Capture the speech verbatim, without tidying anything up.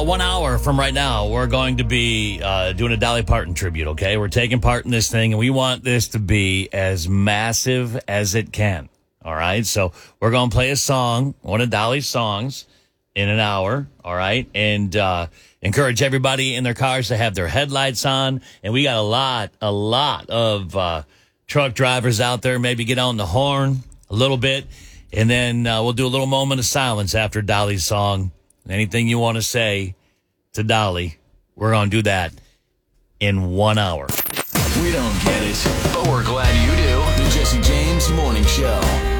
One hour from right now, we're going to be uh, doing a Dolly Parton tribute, okay? We're taking part in this thing, and we want this to be as massive as it can, all right? So we're going to play a song, one of Dolly's songs, in an hour, all right? And uh, encourage everybody in their cars to have their headlights on. And we got a lot, a lot of uh, truck drivers out there. Maybe get on the horn a little bit. And then uh, we'll do a little moment of silence after Dolly's song. Anything you want to say to Dolly, we're going to do that in one hour. We don't get it, but we're glad you do. The Jesse James Morning Show.